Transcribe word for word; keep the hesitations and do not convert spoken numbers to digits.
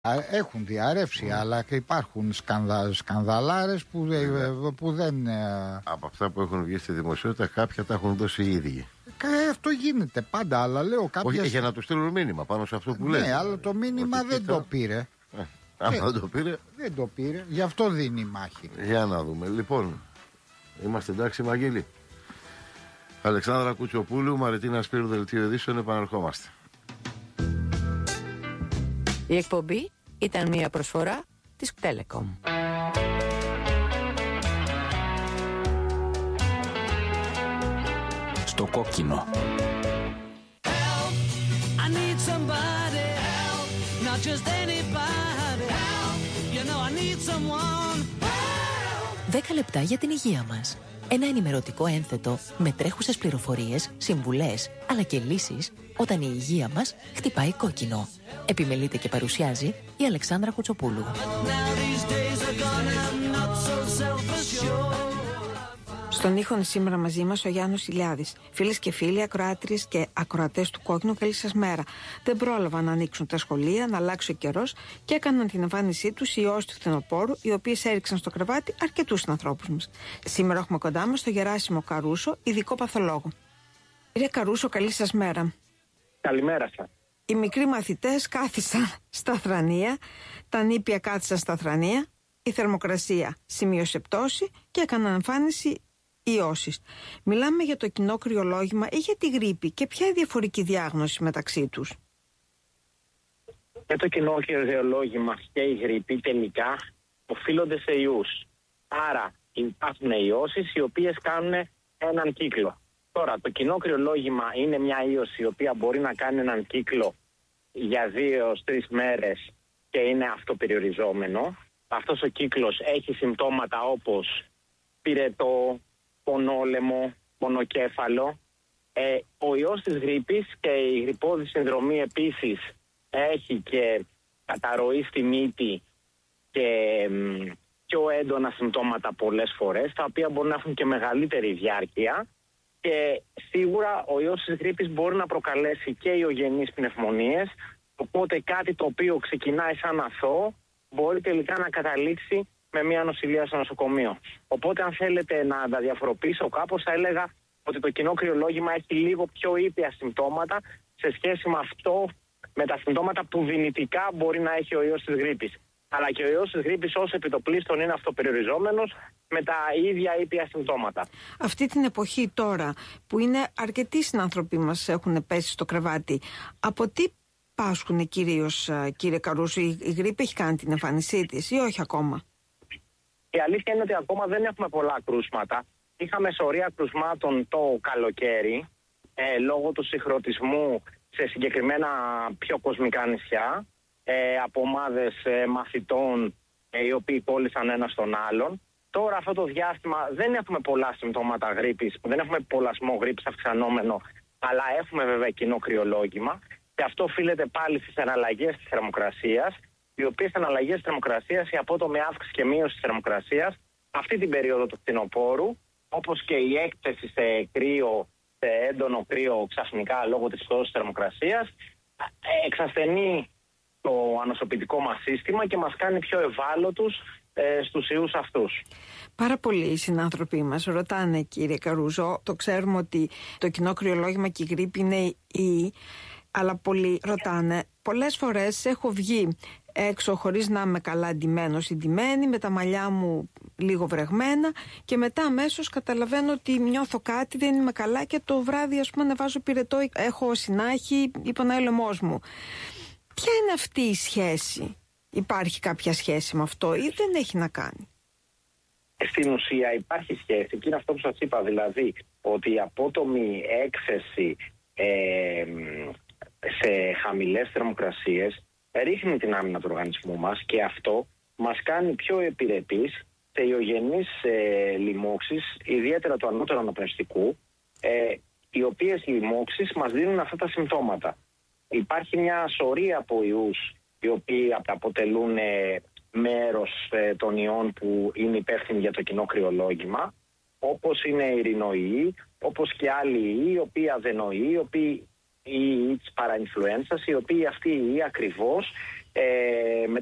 Έχουν διαρρεύσει, αλλά και υπάρχουν σκανδα, σκανδαλάρες που, δε, που δεν... Από αυτά που έχουν βγει στη δημοσιότητα, κάποια τα έχουν δώσει οι ίδιοι. Ε, αυτό γίνεται πάντα, αλλά λέω κάποιες... Όχι, για να του στείλουν μήνυμα πάνω σε αυτό που ναι, λέει. Ναι, αλλά το μήνυμα ότι δεν κοίτα... το πήρε. Ε, άμα δεν το πήρε... Δεν το πήρε, γι' αυτό δίνει μάχη. Για να δούμε. Λοιπόν, είμαστε εντάξει, Βαγγέλη? Αλεξάνδρα Κουτσοπούλου, Μαριτίνα Σπύρου, Δελτίο Ειδήσεων, επαναρχόμαστε. Η εκπομπή ήταν μια προσφορά της Telecom. Στο κόκκινο. Help, I need somebody help, not just anybody help, you know I need someone help. δέκα λεπτά για την υγεία μας. Ένα ενημερωτικό ένθετο με τρέχουσες πληροφορίες, συμβουλές, αλλά και λύσεις όταν η υγεία μας χτυπάει κόκκινο. Επιμελείται και παρουσιάζει η Αλεξάνδρα Κουτσοπούλου. Στον ήχο σήμερα μαζί μας ο Γιάννος Ηλιάδης. Φίλες και φίλοι, ακροάτριες και ακροατές του Κόκκινου, καλή σας μέρα. Δεν πρόλαβαν να ανοίξουν τα σχολεία, να αλλάξει ο καιρός και έκαναν την εμφάνισή τους οι ιός του φθινοπόρου, οι οποίες έριξαν στο κρεβάτι αρκετούς ανθρώπους μας. Σήμερα έχουμε κοντά μας τον Γεράσιμο Καρούσο, ειδικό παθολόγο. Κύριε Καρούσο, καλή σας μέρα. Καλημέρα σας. Οι μικροί μαθητές κάθισαν στα θρανία, τα νήπια κάθισαν στα θρανία, η θερμοκρασία σημείωσε πτώση και έκαναν εμφάνιση ιώσεις. Μιλάμε για το κοινό κρυολόγημα ή για τη γρίπη και ποια είναι η διαφορική διάγνωση μεταξύ τους? Και το κοινό κρυολόγημα και η γρίπη τελικά οφείλονται σε ιούς. Άρα υπάρχουν ιώσεις οι οποίες κάνουν έναν κύκλο. Τώρα το κοινό κρυολόγημα είναι μια ίωση η οποία μπορεί να κάνει έναν κύκλο για δύο έως τρεις μέρες και είναι αυτοπεριοριζόμενο. Αυτός ο κύκλος έχει συμπτώματα όπως πυρετό, πονόλαιμο, πονοκέφαλο. Ε, ο ιός της γρίπης και η γρυππώδη συνδρομή επίσης έχει και καταρροή στη μύτη και μ, πιο έντονα συμπτώματα πολλές φορές, τα οποία μπορούν να έχουν και μεγαλύτερη διάρκεια. Και σίγουρα ο ιός της γρίπης μπορεί να προκαλέσει και ιογενείς πνευμονίες, οπότε κάτι το οποίο ξεκινάει σαν αθώο μπορεί τελικά να καταλήξει με μια νοσηλεία στο νοσοκομείο. Οπότε αν θέλετε να τα διαφοροποιήσω κάπως, θα έλεγα ότι το κοινό κρυολόγημα έχει λίγο πιο ήπια συμπτώματα σε σχέση με αυτό, με τα συμπτώματα που δυνητικά μπορεί να έχει ο ιός της γρίπης. Αλλά και ο ιός της γρίπης ως επιτοπλίστων είναι αυτοπεριοριζόμενος με τα ίδια ήπια συμπτώματα. Αυτή την εποχή τώρα που είναι αρκετοί συνάνθρωποι μας έχουν πέσει στο κρεβάτι, από τι πάσχουν κυρίως, κύριε Καρούσου? Η γρίπη έχει κάνει την εμφάνισή της ή όχι ακόμα? Η αλήθεια είναι ότι ακόμα δεν έχουμε πολλά κρούσματα. Είχαμε σωρία κρουσμάτων το καλοκαίρι ε, λόγω του συγχρονισμού σε συγκεκριμένα πιο κοσμικά νησιά ε, από ομάδες ε, μαθητών ε, οι οποίοι κόλλησαν ένα στον άλλον. Τώρα αυτό το διάστημα δεν έχουμε πολλά συμπτώματα γρίπης, δεν έχουμε πολλασμό γρίπης αυξανόμενο, αλλά έχουμε βέβαια κοινό κρυολόγημα και αυτό οφείλεται πάλι στις αναλλαγές της θερμοκρασίας, οι οποίες αναλλαγές της θερμοκρασίας, η απότομη αύξηση και μείωση της θερμοκρασίας αυτή την περίοδο του φθινοπόρου, όπως και η έκθεση σε κρύο, σε έντονο κρύο ξαφνικά λόγω της πτώσης θερμοκρασίας, εξασθενεί το ανοσοποιητικό μας σύστημα και μας κάνει πιο ευάλωτους ε, στους ιούς αυτούς. Πάρα πολλοί συνάνθρωποι μας ρωτάνε, κύριε Καρούζο, το ξέρουμε ότι το κοινό κρυολόγημα και η γρίπη είναι η, αλλά πολλοί ρωτάνε, πολλές φορές έχω βγει έξω χωρίς να είμαι καλά ντυμένος ή ντυμένη, με τα μαλλιά μου λίγο βρεγμένα και μετά αμέσως καταλαβαίνω ότι νιώθω κάτι, δεν είμαι καλά και το βράδυ ας πούμε ανεβάζω πυρετό, έχω συνάχη ή πονάει ο λαιμός μου. Ποια είναι αυτή η σχέση? Υπάρχει κάποια σχέση με αυτό ή δεν έχει να κάνει? Στην ουσία υπάρχει σχέση και είναι αυτό που σας είπα, δηλαδή ότι η απότομη έκθεση ε, σε χαμηλές θερμοκρασίες ρίχνει την άμυνα του οργανισμού μας και αυτό μας κάνει πιο επιρρεπείς σε ιογενείς ε, λοιμώξεις, ιδιαίτερα του ανώτερου αναπνευστικού, ε, οι οποίες λοιμώξεις μας δίνουν αυτά τα συμπτώματα. Υπάρχει μια σωρία από ιούς οι οποίοι αποτελούν ε, μέρος ε, των ιών που είναι υπεύθυνοι για το κοινό κρυολόγημα, όπως είναι οι ρινοϊοί, όπως και άλλοι ιοί, οι οποίοι αδενοϊοί, οι οποίοι ή της παραινφλουένσας, οι οποίοι αυτοί οι ιοί ακριβώς ε,